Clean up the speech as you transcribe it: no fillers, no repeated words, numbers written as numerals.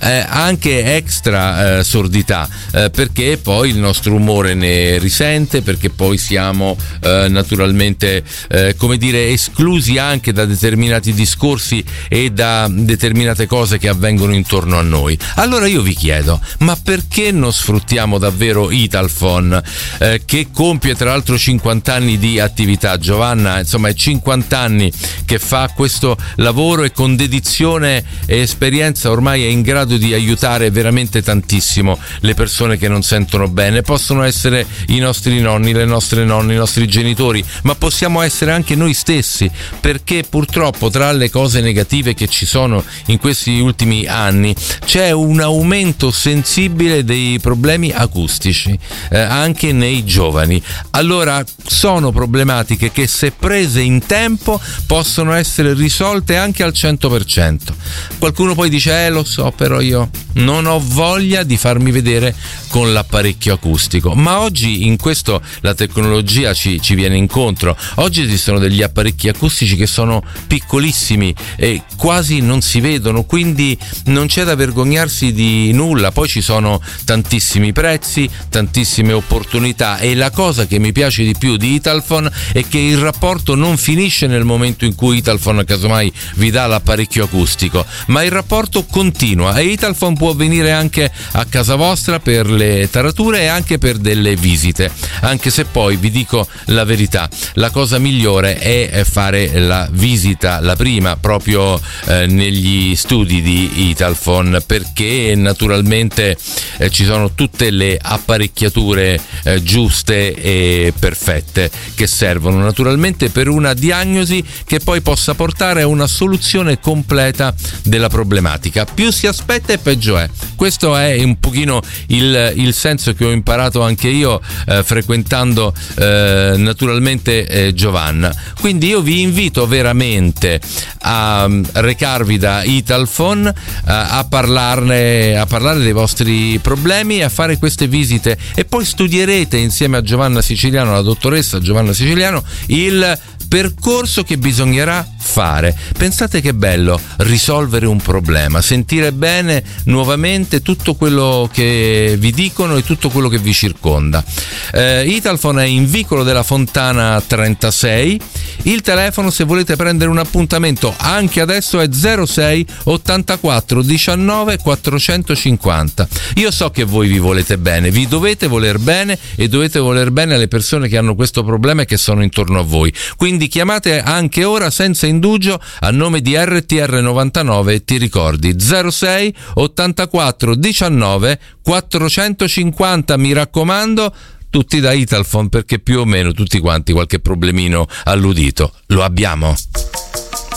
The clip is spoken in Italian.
anche extra sordità, perché poi il nostro umore ne risente, perché poi siamo naturalmente esclusi anche da determinati discorsi e da determinate cose che avvengono intorno a noi. Allora io vi chiedo, ma perché non sfruttiamo davvero Italfon, che compie tra l'altro 50 anni di attività? Giovanna, insomma, è 50 anni che fa questo lavoro e con dedizione e esperienza ormai è in grado di aiutare veramente tantissimo le persone che non sentono bene. Possono essere i nostri nonni, le nostre nonne, i nostri genitori, ma possiamo essere anche noi stessi, perché purtroppo tra le cose negative che ci sono in questi ultimi anni c'è un aumento sensibile dei problemi acustici, anche nei giovani. Allora sono problematiche che, se prese in tempo, possono essere risolte anche al 100%. Qualcuno poi dice lo so, però io non ho voglia di farmi vedere con l'apparecchio acustico. Ma oggi in questo la tecnologia ci viene incontro. Oggi esistono degli apparecchi acustici che sono piccolissimi e quasi non si vedono, quindi non c'è da vergognarsi di nulla. Poi ci sono tantissimi prezzi, tantissime opportunità, e la cosa che mi piace di più di Italfon è che il rapporto non finisce nel momento in cui Italfon casomai vi dà l'apparecchio acustico, ma il rapporto continua, e Italfon può venire anche a casa vostra per le tarature e anche per delle visite, anche se poi vi dico la verità, la cosa migliore è fare la visita, la prima, proprio negli studi di Italfon, perché naturalmente ci sono tutte le apparecchiature giuste e perfette che servono naturalmente per una diagnosi che poi possa portare a una soluzione completa della problematica. Più si aspetta e peggio è. Questo è un pochino il senso che ho imparato anche io frequentando naturalmente Giovanna. Quindi io vi invito veramente a recarvi da Italfon, a parlare dei vostri problemi, a fare queste visite, e poi studierete insieme a Giovanna Siciliano, la dottoressa Giovanna Siciliano, il percorso che bisognerà fare. Pensate che bello risolvere un problema, sentire bene nuovamente tutto quello che vi dicono e tutto quello che vi circonda. Italfon è in Vicolo della Fontana 36. Il telefono, se volete prendere un appuntamento anche adesso, è 06 84 19 450. Io so che voi vi volete bene, vi dovete voler bene, e dovete voler bene alle persone che hanno questo problema e che sono intorno a voi. Quindi chiamate anche ora senza indugio a nome di RTR 99 e ti ricordi 06 84 19 450. Mi raccomando, tutti da Italfon, perché più o meno tutti quanti qualche problemino all'udito lo abbiamo.